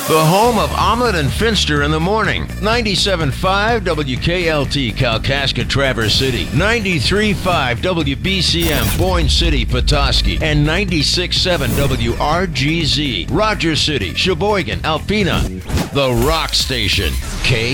The home of Omelet and Finster in the morning. 97.5 WKLT Kalkaska Traverse City. 93.5 WBCM Boyne City Petoskey. And 96.7 WRGZ Rogers City, Sheboygan, Alpena. The Rock Station.